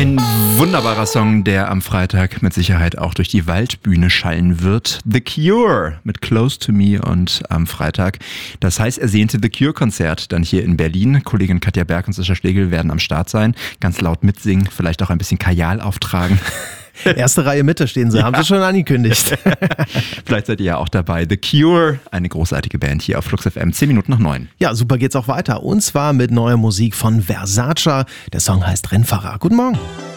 Ein wunderbarer Song, der am Freitag mit Sicherheit auch durch die Waldbühne schallen wird. The Cure mit Close to Me und am Freitag das heiß ersehnte The Cure-Konzert dann hier in Berlin. Kollegin Katja Berg und Sascha Schlegel werden am Start sein, ganz laut mitsingen, vielleicht auch ein bisschen Kajal auftragen. Erste Reihe Mitte stehen sie, haben sie schon angekündigt. Vielleicht seid ihr ja auch dabei. The Cure, eine großartige Band hier auf Flux FM, 10 Minuten nach 9. Ja, super geht's auch weiter. Und zwar mit neuer Musik von Versace. Der Song heißt Rennfahrer. Guten Morgen.